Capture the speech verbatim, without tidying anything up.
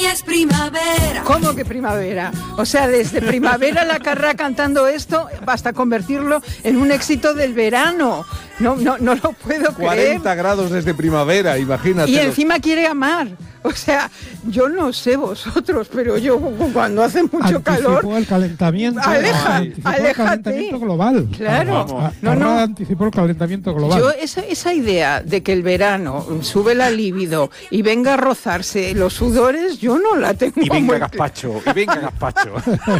ya es primavera. ¿Cómo que primavera? O sea, desde Primavera la Carrá cantando esto hasta convertirlo en un éxito del verano. No, no, no lo puedo creer. cuarenta grados desde primavera, imagínate. Y encima quiere amar. O sea, yo no sé vosotros, pero yo cuando hace mucho Anticipó calor... el calentamiento. Aleja, anticipó aléjate. el calentamiento global. Claro. A- No, Carrá no. anticipó el calentamiento global. Yo esa, esa idea de que el verano sube la libido y venga a rozarse los sudores, yo no la tengo Y venga muy gazpacho, y venga gazpacho.